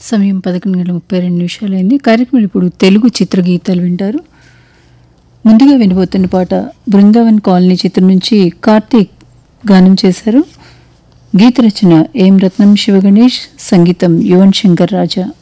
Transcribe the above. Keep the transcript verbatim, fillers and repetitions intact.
సమయం పదకొండు గంటల ముప్పై రెండు నిమిషాలైంది. కార్యక్రమం ఇప్పుడు తెలుగు చిత్రగీతాలు వింటారు. ముందుగా వినబోతున్న పాట బృందావన్ కాలనీ చిత్రం నుంచి కార్తీక్ గానం చేశారు. గీత రచన ఎం రత్నం శివగణేష్, సంగీతం యువన్ శంకర్ రాజా.